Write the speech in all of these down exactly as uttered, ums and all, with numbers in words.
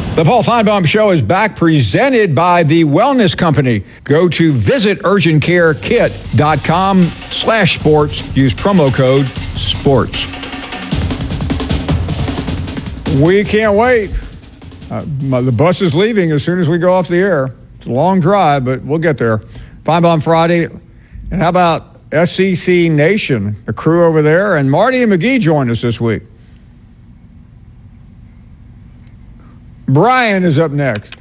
The Paul Feinbaum Show is back, presented by the Wellness Company. Go to visit urgent care kit dot com slash sports. Use promo code SPORTS. We can't wait. Uh, my, the bus is leaving as soon as we go off the air. It's a long drive, but we'll get there. Feinbaum Friday. And how about S E C Nation, the crew over there? And Marty and McGee joined us this week. Brian is up next.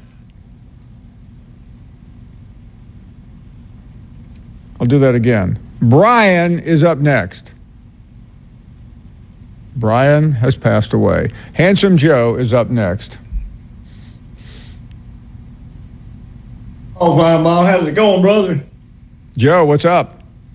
I'll do that again. Brian is up next. Brian has passed away. Handsome Joe is up next. Oh, fine, Bob. How's it going, brother? Joe, what's up?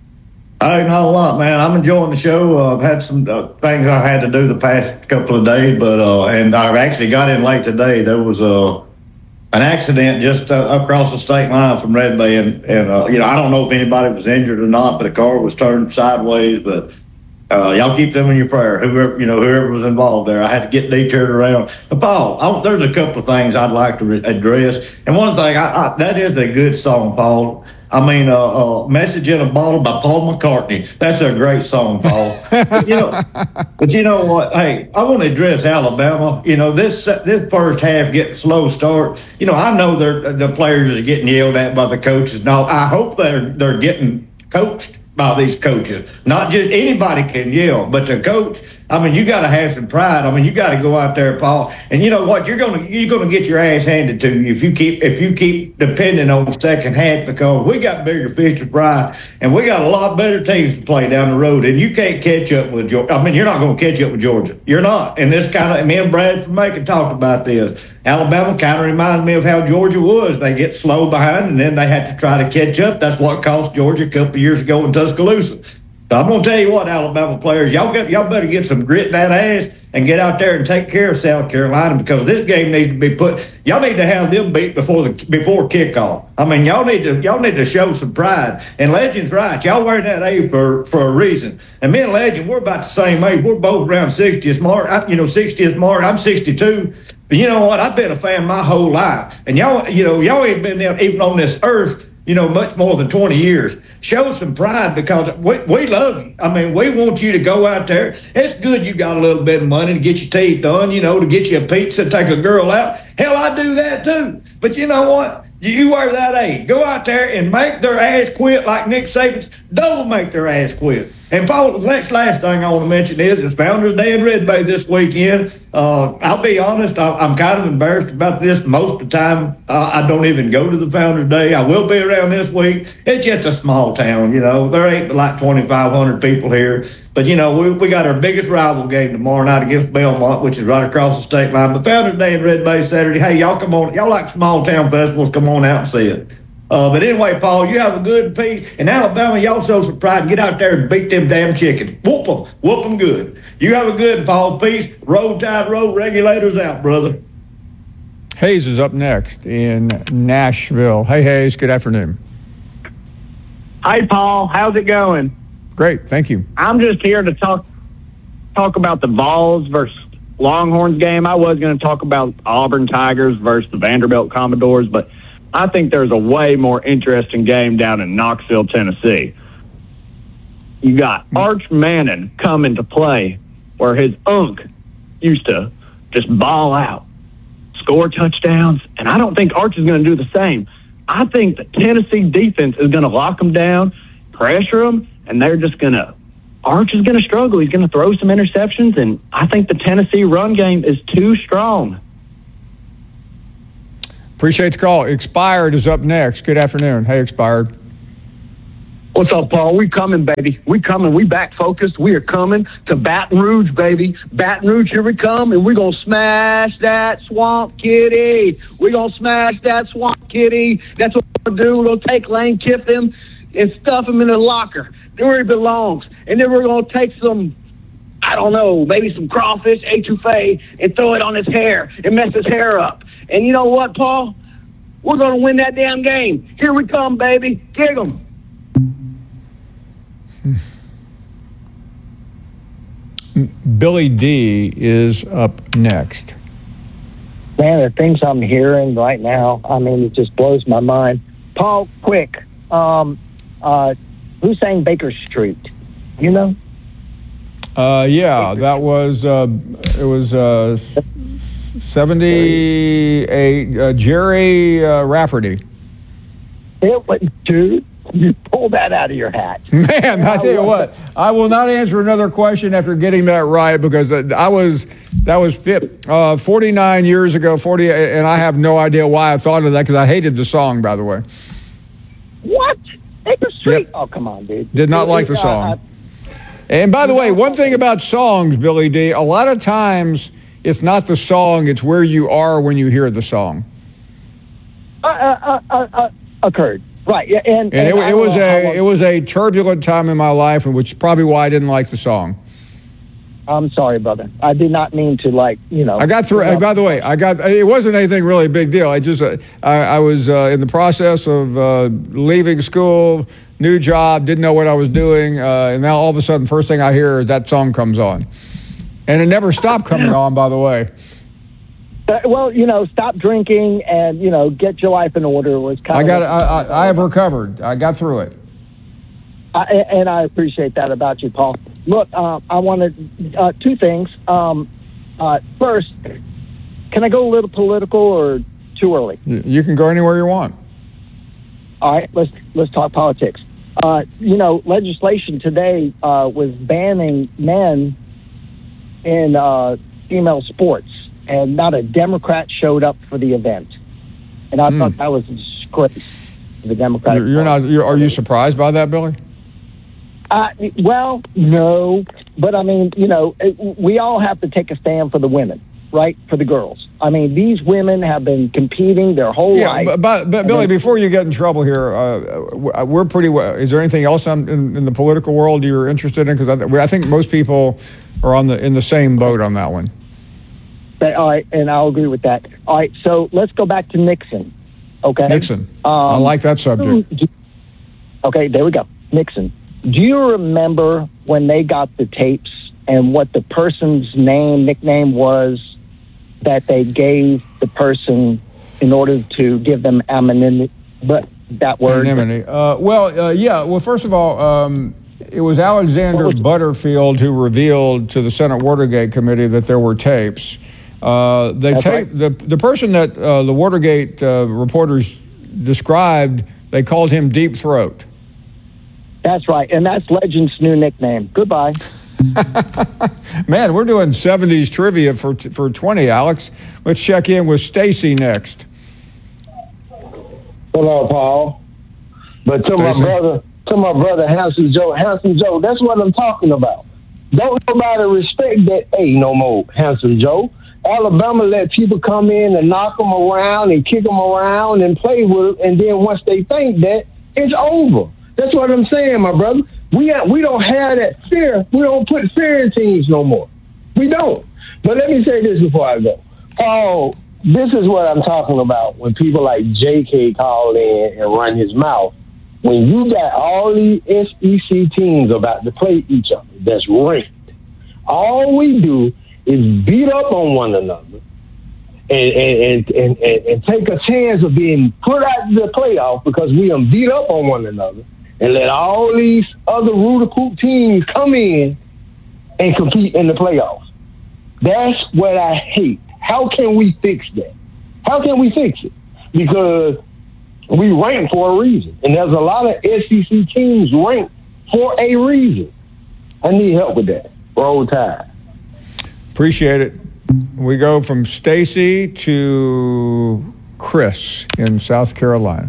Hey, not a lot, man. I'm enjoying the show. Uh, I've had some uh, things I had to do the past couple of days, but uh, and I actually got in late today. There was uh, an accident just uh, across the state line from Red Bay, and, and uh, you know, I don't know if anybody was injured or not, but a car was turned sideways. But uh, y'all keep them in your prayer. Whoever you know, whoever was involved there, I had to get detoured around. But Paul, I, there's a couple of things I'd like to re- address, and one thing I, I, that is a good song, Paul. I mean, uh, uh, "Message in a Bottle" by Paul McCartney. That's a great song, Paul. but, you know, but you know what? Hey, I want to address Alabama. You know, this this first half getting slow start. You know, I know they're, the players are getting yelled at by the coaches. Now, I hope they're they're getting coached by these coaches. Not just anybody can yell, but the coach. I mean, you got to have some pride. I mean, you got to go out there, Paul. And you know what? You're gonna you're gonna get your ass handed to you if you keep if you keep depending on the second half, because we got bigger fish to fry, and we got a lot better teams to play down the road. And you can't catch up with Georgia. I mean, you're not gonna catch up with Georgia. You're not. And this kind of me and Brad from Macon talked about this. Alabama kind of reminds me of how Georgia was. They get slow behind, and then they had to try to catch up. That's what cost Georgia a couple of years ago in Tuscaloosa. So I'm gonna tell you what, Alabama players, y'all get y'all better get some grit in that ass and get out there and take care of South Carolina, because this game needs to be put. Y'all need to have them beat before the before kickoff. I mean, y'all need to y'all need to show some pride. And Legend's right. Y'all wearing that A for for a reason. And me and Legend, we're about the same age. We're both around sixtieth mark. I, you know, sixtieth mark. I'm sixty-two. But you know what? I've been a fan my whole life. And y'all, you know, y'all ain't been there even on this earth, you know, much more than twenty years. Show some pride, because we, we love you. I mean, we want you to go out there. It's good you got a little bit of money to get your teeth done, you know, to get you a pizza, take a girl out. Hell, I do that too. But you know what? You wear that A. Go out there and make their ass quit like Nick Saban's. Don't make their ass quit. And Paul, the next last thing I want to mention is it's Founders Day in Red Bay this weekend. Uh, I'll be honest, I, I'm kind of embarrassed about this. Most of the time, uh, I don't even go to the Founders Day. I will be around this week. It's just a small town, you know. There ain't like twenty-five hundred people here. But, you know, we, we got our biggest rival game tomorrow night against Belmont, which is right across the state line. But Founders Day in Red Bay Saturday. Hey, y'all come on. Y'all like small town festivals, come on out and see it. Uh, but anyway, Paul, you have a good piece. In Alabama, y'all show some pride and get out there and beat them damn chickens. Whoop them. Whoop them good. You have a good, Paul. Peace. Road Tide Road Regulators out, brother. Hayes is up next in Nashville. Hey, Hayes. Good afternoon. Hi, Paul. How's it going? Great. Thank you. I'm just here to talk talk about the Vols versus Longhorns game. I was going to talk about Auburn Tigers versus the Vanderbilt Commodores, but I think there's a way more interesting game down in Knoxville, Tennessee. You got Arch Manning coming to play where his unk used to just ball out, score touchdowns, and I don't think Arch is going to do the same. I think the Tennessee defense is going to lock them down, pressure them, and they're just going to – Arch is going to struggle. He's going to throw some interceptions, and I think the Tennessee run game is too strong. Appreciate the call. Expired is up next. Good afternoon. Hey, Expired. What's up, Paul? We coming, baby. We coming. We back focused. We are coming to Baton Rouge, baby. Baton Rouge, here we come, and we're going to smash that Swamp Kitty. We're going to smash that Swamp Kitty. That's what we're going to do. We're going to take Lane Kiffin and stuff him in the locker where he belongs. And then we're going to take some, I don't know, maybe some crawfish, etouffee, and throw it on his hair and mess his hair up. And you know what, Paul? We're going to win that damn game. Here we come, baby. Kick 'em. Billy D is up next. Man, the things I'm hearing right now, I mean, it just blows my mind. Paul, quick, um, uh, who sang Baker Street? You know? Uh, yeah, that was, uh, it was uh, seventy-eight, uh, Jerry uh, Rafferty. It was, dude, you pulled that out of your hat. Man, I tell you what, I will not answer another question after getting that right, because I was, that was fit, uh, forty-nine years ago, forty, and I have no idea why I thought of that, because I hated the song, by the way. What? Baker Street? Yep. Oh, come on, dude. Did not like the Uh, song. uh, And by the way, one thing about songs, Billy D, a lot of times it's not the song, it's where you are when you hear the song. uh, uh, uh, uh, occurred. Right. Yeah, and, And, it, I it don't was know how a long- it was a turbulent time in my life, and which is probably why I didn't like the song. I'm sorry, brother. I did not mean to, like, you know. I got through. you know, By the way, I got. It wasn't anything really big deal. I just uh, I, I was uh, in the process of uh, leaving school, new job, didn't know what I was doing, uh, and now all of a sudden, first thing I hear is that song comes on, and it never stopped coming on. By the way. Uh, well, you know, stop drinking and, you know, get your life in order was kind I of. got. I, I, I have recovered. I got through it. I, and I appreciate that about you, Paul. Look, uh, I wanted uh, two things. Um, uh, first, can I go a little political or too early? You you can go anywhere you want. All right, let's let's talk politics. Uh, you know, legislation today uh, was banning men in uh, female sports, and not a Democrat showed up for the event. And I Mm. thought that was a disgrace to the Democratic You're, you're Party. not. You're, are you surprised by that, Billy? Uh, well, no, but I mean, you know, it, we all have to take a stand for the women, right? For the girls. I mean, these women have been competing their whole Yeah, life. but, but, but Billy, then- before you get in trouble here, uh, we're pretty. well. Is there anything else in, in, in the political world you're interested in? Because I, I think most people are on the in the same boat on that one. But, all right, and I'll agree with that. All right, so let's go back to Nixon. Okay, Nixon. Um, I like that subject. Okay, there we go. Nixon. Do you remember when they got the tapes and what the person's name, nickname was that they gave the person in order to give them anonymity? But that word. Anonymity. Uh, well, uh, yeah. Well, first of all, um, it was Alexander What was- Butterfield who revealed to the Senate Watergate Committee that there were tapes. Uh, they That's tape right. the the person that uh, the Watergate uh, reporters described. They called him Deep Throat. That's right, and that's Legend's new nickname. Goodbye. Man, we're doing seventies trivia for for twenty, Alex. Let's check in with Stacy next. Hello, Paul. But to Jason? my brother, to my brother, Handsome Joe, Handsome Joe, that's what I'm talking about. Don't nobody respect that A no more, Handsome Joe. Alabama let people come in and knock them around and kick them around and play with them, and then once they think that, it's over. That's what I'm saying, my brother. We ha- we don't have that fear. We don't put fear in teams no more. We don't. But let me say this before I go. Paul, this is what I'm talking about when people like J K call in and run his mouth. When you got all these S E C teams about to play each other, that's ranked. All we do is beat up on one another and and, and, and, and, and take a chance of being put out of the playoff because we done beat up on one another and let all these other Rudicoop teams come in and compete in the playoffs. That's what I hate. How can we fix that? How can we fix it? Because we rank for a reason. And there's a lot of S E C teams ranked for a reason. I need help with that. Roll Tide. Appreciate it. We go from Stacy to Chris in South Carolina.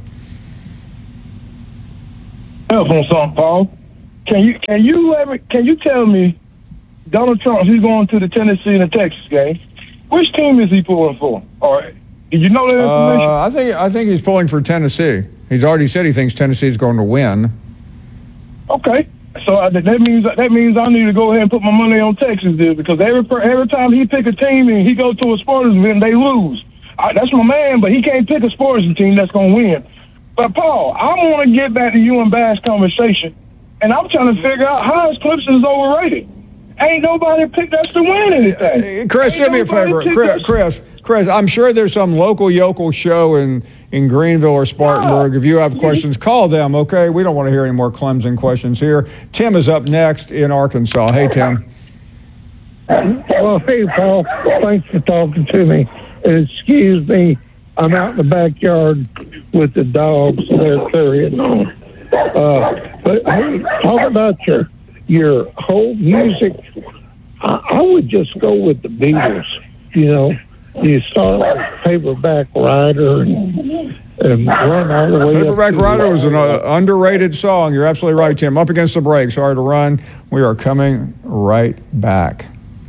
Help on something, Paul. Can you can you ever can you tell me Donald Trump, he's going to the Tennessee and the Texas game. Which team is he pulling for? All right. Did you know that information? Uh, I think I think he's pulling for Tennessee. He's already said he thinks Tennessee's going to win. Okay. So I, that means that means I need to go ahead and put my money on Texas there because every every time he pick a team and he goes to a sports event, they lose. I, that's my man, but he can't pick a sports team that's going to win. But Paul, I want to get back to you and Bass conversation, and I'm trying to figure out how is Clemson is overrated. Ain't nobody picked us to win anything. Chris, Ain't do me a nobody favor. picked Chris, us- Chris, Chris, I'm sure there's some local yokel show in, in Greenville or Spartanburg. Yeah. If you have questions, call them, okay? We don't want to hear any more Clemson questions here. Tim is up next in Arkansas. Hey, Tim. Well, hey, Paul. Thanks for talking to me. And excuse me, I'm out in the backyard with the dogs. They're carrying on. Uh, but hey, talk about your your whole music. I, I would just go with the Beatles. You know, you start like Paperback Writer and, and run all the way Paperback up to Writer was an the- uh, underrated song. You're absolutely right, Tim. Up against the break. Sorry to run. We are coming right back.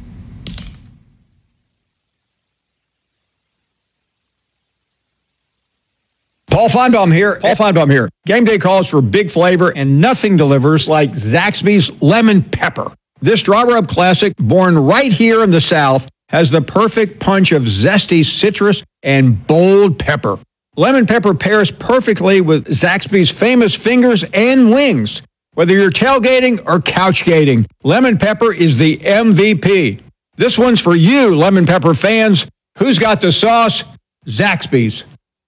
Paul Feinbaum here. Paul Feinbaum here. Game day calls for big flavor, and nothing delivers like Zaxby's Lemon Pepper. This dry rub classic, born right here in the South, has the perfect punch of zesty citrus and bold pepper. Lemon pepper pairs perfectly with Zaxby's famous fingers and wings. Whether you're tailgating or couchgating, lemon pepper is the M V P. This one's for you, lemon pepper fans. Who's got the sauce? Zaxby's.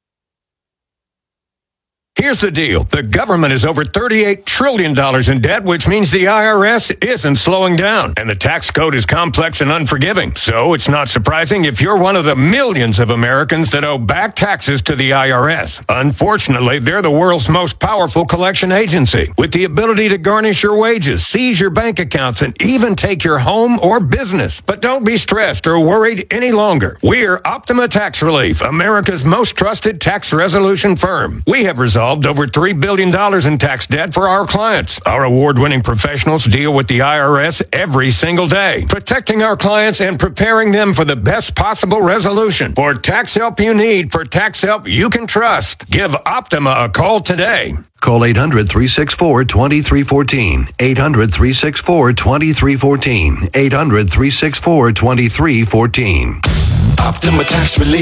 Here's the deal. The government is over thirty-eight trillion dollars in debt, which means the I R S isn't slowing down. And the tax code is complex and unforgiving. So it's not surprising if you're one of the millions of Americans that owe back taxes to the I R S. Unfortunately, they're the world's most powerful collection agency, with the ability to garnish your wages, seize your bank accounts, and even take your home or business. But don't be stressed or worried any longer. We're Optima Tax Relief, America's most trusted tax resolution firm. We have resolved over three billion dollars in tax debt for our clients. Our award-winning professionals deal with the I R S every single day, protecting our clients and preparing them for the best possible resolution. For tax help you need, for tax help you can trust, give Optima a call today. Call eight hundred, three six four, two three one four. eight hundred, three six four, two three one four. eight hundred, three six four, two three one four. Optima Tax Relief.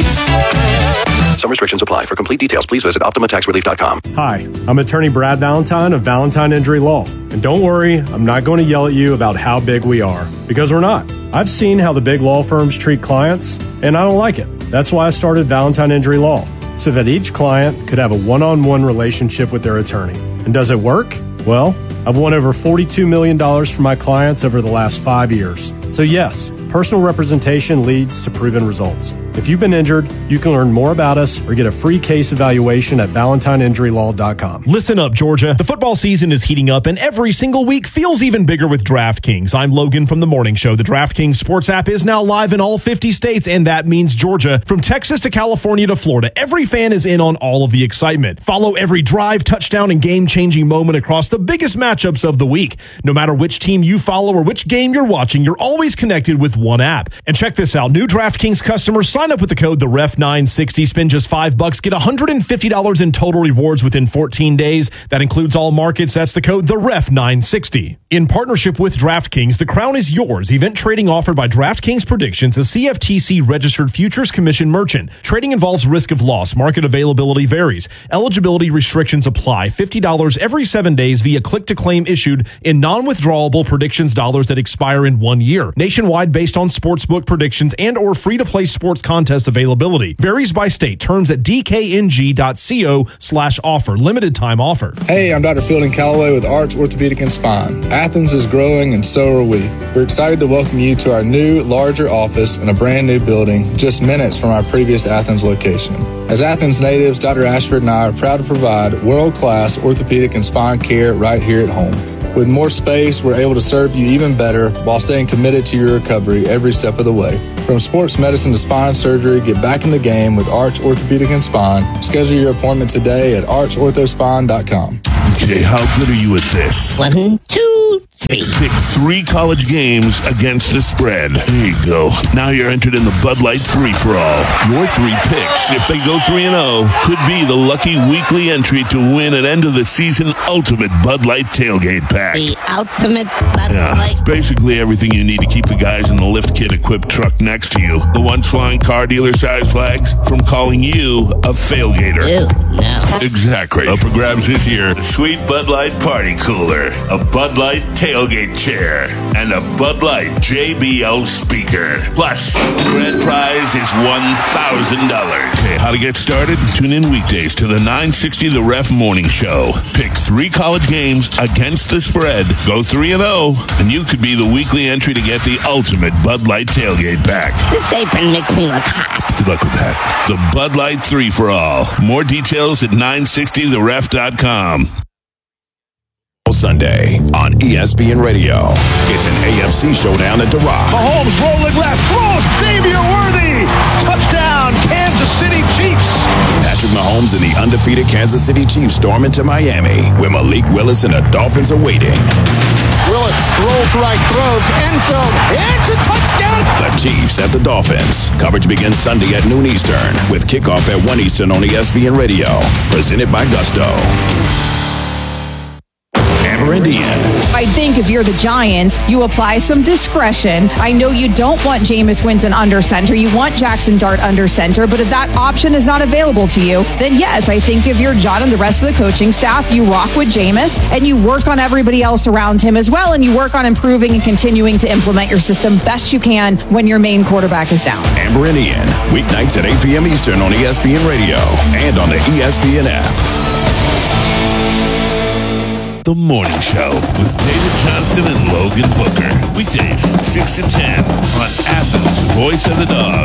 Some restrictions apply. For complete details, please visit optima tax relief dot com. Hi, I'm attorney Brad Valentine of Valentine Injury Law. And don't worry, I'm not going to yell at you about how big we are, because we're not. I've seen how the big law firms treat clients, and I don't like it. That's why I started Valentine Injury Law, so that each client could have a one-on-one relationship with their attorney. And does it work? Well, I've won over forty-two million dollars for my clients over the last five years. So yes, personal representation leads to proven results. If you've been injured, you can learn more about us or get a free case evaluation at valentine injury law dot com. Listen up, Georgia. The football season is heating up, and every single week feels even bigger with DraftKings. I'm Logan from The Morning Show. The DraftKings Sports app is now live in all fifty states, and that means Georgia. From Texas to California to Florida, every fan is in on all of the excitement. Follow every drive, touchdown, and game-changing moment across the biggest matchups of the week. No matter which team you follow or which game you're watching, you're always connected with one app. And check this out. New DraftKings customers sign up with the code the ref nine sixty, spend just five bucks, get one hundred fifty dollars in total rewards within fourteen days. That includes all markets. That's the code the ref nine sixty. In partnership with DraftKings, the crown is yours. Event trading offered by DraftKings Predictions, a C F T C registered futures commission merchant. Trading involves risk of loss. Market availability varies. Eligibility restrictions apply. fifty dollars every seven days via click to claim issued in non-withdrawable predictions dollars that expire in one year. Nationwide based on sportsbook predictions and or free-to-play sports contest availability. Varies by state. Terms at d k n g dot co slash offer. Limited time offer. Hey, I'm Doctor Fielding Calloway with Arch Orthopedic and Spine. Athens is growing and so are we. We're excited to welcome you to our new, larger office in a brand new building just minutes from our previous Athens location. As Athens natives, Doctor Ashford and I are proud to provide world-class orthopedic and spine care right here at home. With more space, we're able to serve you even better while staying committed to your recovery every step of the way. From sports medicine to spine surgery, get back in the game with Arch Orthopedic and Spine. Schedule your appointment today at arch ortho spine dot com. Okay, how good are you at this? One, two, three. Pick three college games against the spread. There you go. Now you're entered in the Bud Light three-for-all. Your three picks, if they go three and oh, could be the lucky weekly entry to win an end-of-the-season ultimate Bud Light tailgate pack. The ultimate Bud yeah, Light. Basically everything you need to keep the guys in the lift kit-equipped truck next to you. The ones flying car dealer-sized flags from calling you a failgater. Ew, no. Exactly. Up for grabs this year, the Sweet Bud Light Party Cooler. A Bud Light Light tailgate chair and a Bud Light J B L speaker. Plus, the grand prize is one thousand dollars. Okay, how to get started? Tune in weekdays to the nine sixty The Ref Morning Show. Pick three college games against the spread. Go three and oh, and you could be the weekly entry to get the ultimate Bud Light tailgate pack. This apron makes me look hot. Good luck with that. The Bud Light three for all. More details at nine sixty the ref dot com. Sunday on E S P N Radio. It's an A F C showdown at The Rock. Mahomes rolling left, throws, Xavier Worthy, touchdown, Kansas City Chiefs. Patrick Mahomes and the undefeated Kansas City Chiefs storm into Miami, where Malik Willis and the Dolphins are waiting. Willis throws right, throws, end zone, it's a touchdown. The Chiefs at the Dolphins. Coverage begins Sunday at noon Eastern, with kickoff at one Eastern on E S P N Radio. Presented by Gusto. Amber Indian. I think if you're the Giants, you apply some discretion. I know you don't want Jameis Winston under center. You want Jackson Dart under center. But if that option is not available to you, then yes, I think if you're John and the rest of the coaching staff, you rock with Jameis and you work on everybody else around him as well. And you work on improving and continuing to implement your system best you can when your main quarterback is down. Amber Indian. Weeknights at eight p.m. Eastern on E S P N Radio and on the E S P N app. The Morning Show with David Johnston and Logan Booker. Weekdays, six to ten on Athens' Voice of the Dog.